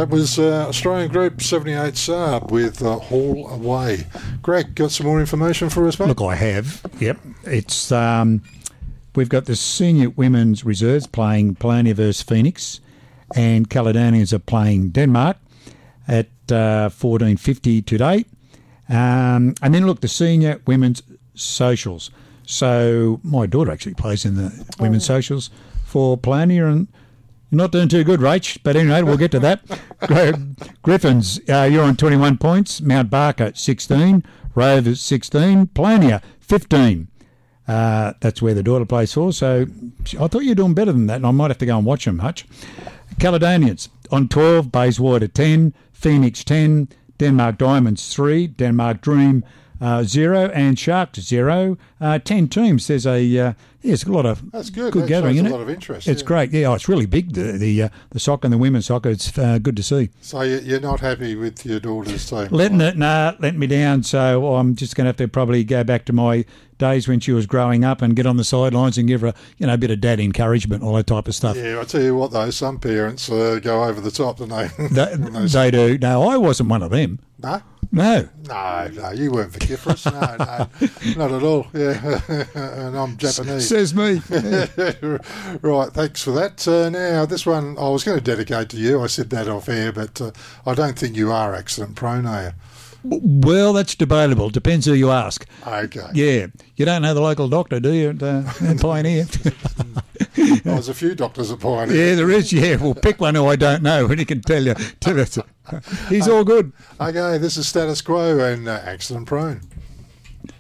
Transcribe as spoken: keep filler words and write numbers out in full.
That was uh, Australian Group seventy-eight Saab with uh, Haul Away. Greg, got some more information for us, mate? Look, I have. Yep. It's um, we've got the senior women's reserves playing Polonia versus Phoenix, and Caledonians are playing Denmark at uh, fourteen fifty today. Um, and then look, the senior women's socials. So my daughter actually plays in the oh. women's socials for Polonia, and you're not doing too good, Rach, but anyway, we'll get to that. Griffins, uh, you're on twenty-one points. Mount Barker, sixteen. Rovers, sixteen. Polonia, fifteen. Uh, that's where the daughter plays for, so I thought you were doing better than that, and I might have to go and watch them, Hutch. Caledonians, on twelve. Bayswater, ten. Phoenix, ten. Denmark Diamonds, three. Denmark Dream, Uh, zero, and Sharks zero. Uh, ten teams. There's a uh, yes, a lot of That's good. good that gathering shows in a it. lot of interest. It's yeah. great. Yeah, oh, it's really big. The the, uh, the soccer and the women's soccer. It's uh, good to see. So you- you're not happy with your daughter's team? Letting it, nah, letting me down. So I'm just going to have to probably go back to my days when she was growing up and get on the sidelines and give her, a, you know, a bit of dad encouragement, all that type of stuff. Yeah, I tell you what though, some parents uh, go over the top, don't they? They, they do. No, I wasn't one of them. No? No. No, no, you weren't vociferous. No, no, not at all. Yeah, and I'm Japanese. Says me. Right, thanks for that. Uh, now, this one I was going to dedicate to you. I said that off air, but uh, I don't think you are accident prone, are you? Well, that's debatable. Depends who you ask. Okay. Yeah. You don't know the local doctor, do you, at, uh, in Pioneer? Oh, there's a few doctors at Pioneer. Yeah, there is, yeah. Well, pick one who I don't know, and he can tell you. Tell us. He's all good. Okay, this is Status Quo and uh, accident prone.